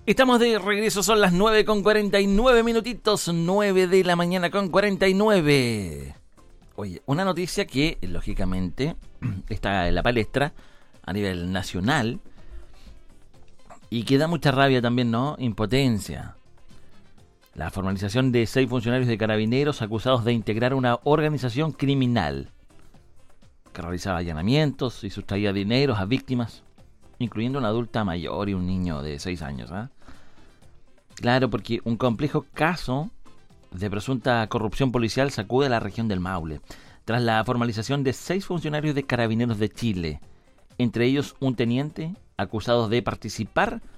Estamos de regreso, son las 9:49 minutitos, 9 de la mañana con 49. Oye, una noticia que, lógicamente, está en la palestra a nivel nacional y que da mucha rabia también, ¿no? Impotencia. La formalización de 6 funcionarios de Carabineros acusados de integrar una organización criminal que realizaba allanamientos y sustraía dineros a víctimas, incluyendo una adulta mayor y un niño de 6 años. Claro, porque un complejo caso de presunta corrupción policial sacude a la región del Maule, tras la formalización de 6 funcionarios de Carabineros de Chile, entre ellos un teniente, acusados de participar